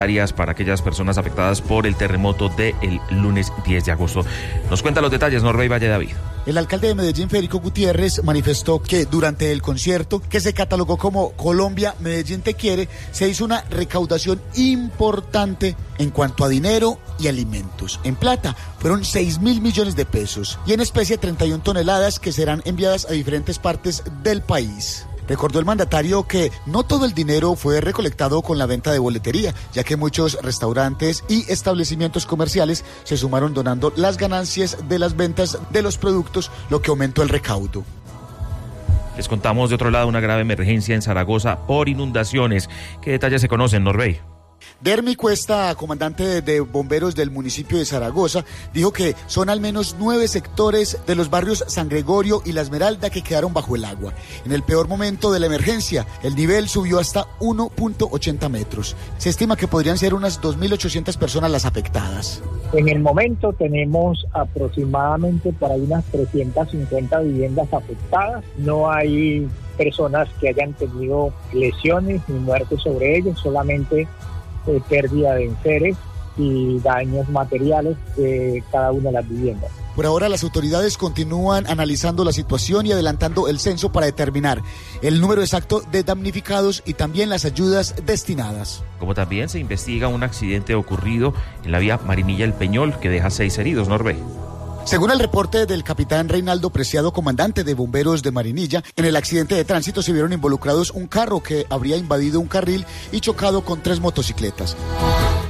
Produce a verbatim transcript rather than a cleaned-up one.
para aquellas personas afectadas por el terremoto del lunes diez de agosto. Nos cuenta los detalles Norbey Valle David. El alcalde de Medellín, Federico Gutiérrez, manifestó que durante el concierto, que se catalogó como Colombia, Medellín te quiere, se hizo una recaudación importante en cuanto a dinero y alimentos. En plata fueron seis mil millones de pesos y en especie treinta y una toneladas que serán enviadas a diferentes partes del país. Recordó el mandatario que no todo el dinero fue recolectado con la venta de boletería, ya que muchos restaurantes y establecimientos comerciales se sumaron donando las ganancias de las ventas de los productos, lo que aumentó el recaudo. Les contamos de otro lado una grave emergencia en Zaragoza por inundaciones. ¿Qué detalles se conocen, Norbey? Dermi Cuesta, comandante de bomberos del municipio de Zaragoza, dijo que son al menos nueve sectores de los barrios San Gregorio y La Esmeralda que quedaron bajo el agua. En el peor momento de la emergencia, el nivel subió hasta uno punto ochenta metros. Se estima que podrían ser unas dos mil ochocientas personas las afectadas. En el momento tenemos aproximadamente por ahí unas trescientas cincuenta viviendas afectadas. No hay personas que hayan tenido lesiones ni muertes sobre ellos, solamente Eh, pérdida de enseres y daños materiales de cada una de las viviendas. Por ahora las autoridades continúan analizando la situación y adelantando el censo para determinar el número exacto de damnificados y también las ayudas destinadas. Como también se investiga un accidente ocurrido en la vía Marinilla-El Peñol que deja seis heridos, Norbey. Según el reporte del capitán Reinaldo Preciado, comandante de bomberos de Marinilla, en el accidente de tránsito se vieron involucrados un carro que habría invadido un carril y chocado con tres motocicletas.